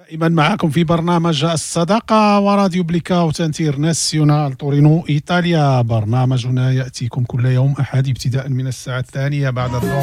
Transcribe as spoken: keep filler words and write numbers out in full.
دائما معكم في برنامج الصداقة وراديو بليكاوت انترناسيونال تورينو إيطاليا. برنامجنا يأتيكم كل يوم أحد ابتداء من الساعة الثانية بعد الظهر.